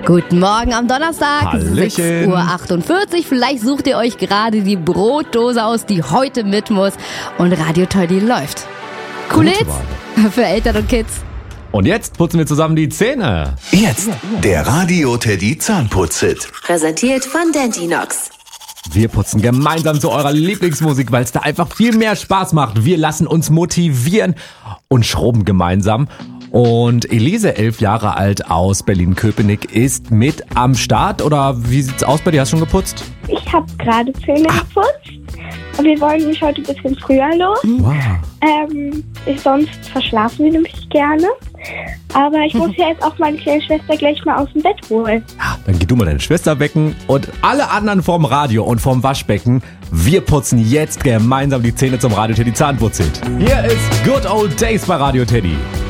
Guten Morgen am Donnerstag, Hallöchen. 6:48 Uhr. Vielleicht sucht ihr euch gerade die Brotdose aus, die heute mit muss. Und Radio Teddy läuft. Coole Hits für Eltern und Kids. Und jetzt putzen wir zusammen die Zähne. Jetzt der Radio Teddy Zahnputz-Hit. Präsentiert von Dentinox. Wir putzen gemeinsam zu eurer Lieblingsmusik, weil es da einfach viel mehr Spaß macht. Wir lassen uns motivieren und schrubben gemeinsam. Und Elise, 11 Jahre alt aus Berlin-Köpenick, ist mit am Start. Oder wie sieht's aus bei dir? Hast du schon geputzt? Ich habe gerade Zähne geputzt. Und wir wollen mich heute ein bisschen früher los. Wow. Sonst verschlafen wir nämlich gerne. Aber ich muss ja jetzt auch meine kleine Schwester gleich mal aus dem Bett holen. Ja, dann geh du mal deine Schwester wecken und alle anderen vorm Radio und vorm Waschbecken. Wir putzen jetzt gemeinsam die Zähne zum Radio Teddy Zahnputz-Hit. Hier ist Good Old Days bei Radio Teddy.